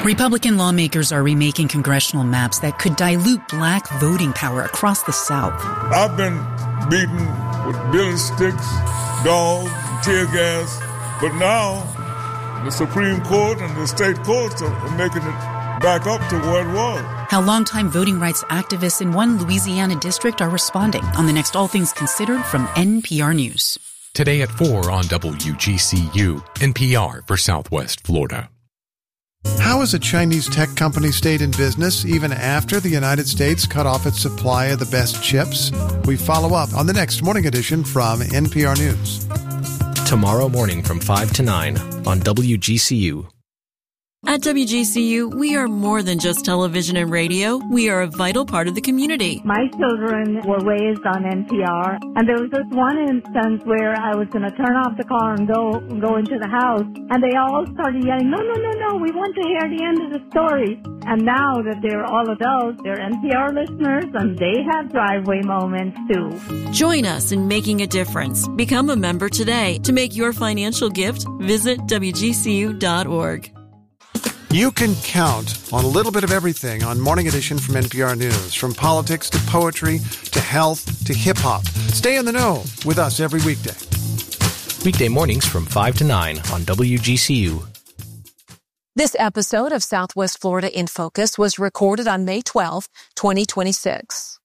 Republican lawmakers are remaking congressional maps that could dilute black voting power across the South. I've been beaten with billy sticks, dogs, tear gas, but now the Supreme Court and the state courts are making it back up to where it was. How longtime voting rights activists in one Louisiana district are responding on the next All Things Considered from NPR News. Today at 4 on WGCU, NPR for Southwest Florida. How has a Chinese tech company stayed in business even after the United States cut off its supply of the best chips? We follow up on the next morning edition from NPR News. Tomorrow morning from 5 to 9 on WGCU. At WGCU, we are more than just television and radio. We are a vital part of the community. My children were raised on NPR, and there was this one instance where I was going to turn off the car and go into the house, and they all started yelling, no, we want to hear the end of the story. And now that they're all adults, they're NPR listeners, and they have driveway moments too. Join us in making a difference. Become a member today. To make your financial gift, visit WGCU.org. You can count on a little bit of everything on Morning Edition from NPR News, from politics to poetry to health to hip-hop. Stay in the know with us every weekday. Weekday mornings from 5 to 9 on WGCU. This episode of Southwest Florida in Focus was recorded on May 12, 2026.